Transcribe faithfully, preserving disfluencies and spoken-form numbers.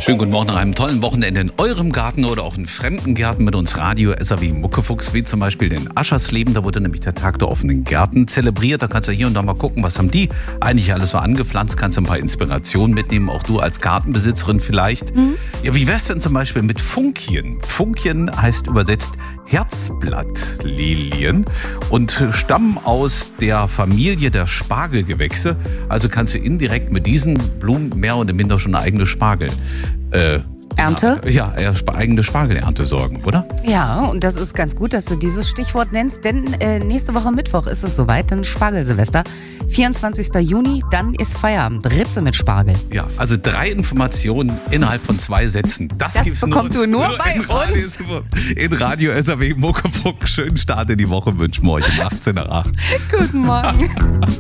Schönen guten Morgen nach einem tollen Wochenende in eurem Garten oder auch in fremden Gärten mit uns Radio S R W Muckefuchs, wie zum Beispiel in Aschersleben. Da wurde nämlich der Tag der offenen Gärten zelebriert. Da kannst du hier und da mal gucken, was haben die eigentlich alles so angepflanzt. Kannst du ein paar Inspirationen mitnehmen, auch du als Gartenbesitzerin vielleicht. Mhm. Ja, wie wär's denn zum Beispiel mit Funkien? Funkien heißt übersetzt Herzblattlilien und stammen aus der Familie der Spargelgewächse. Also kannst du indirekt mit diesen Blumen mehr oder minder schon eine eigene Spargel Äh, Ernte? Ja, ja, eigene Spargelernte sorgen, oder? Ja, und das ist ganz gut, dass du dieses Stichwort nennst, denn äh, nächste Woche Mittwoch ist es soweit, dann Spargelsilvester. vierundzwanzigsten Juni, dann ist Feierabend. Ritze mit Spargel. Ja, also drei Informationen innerhalb von zwei Sätzen. Das, das gibt's bekommst nur, du nur, nur bei in uns. Radio, in Radio S R W Muckefuchs. Schönen Start in die Woche wünschen wir euch um achtzehn nach acht. Guten Morgen.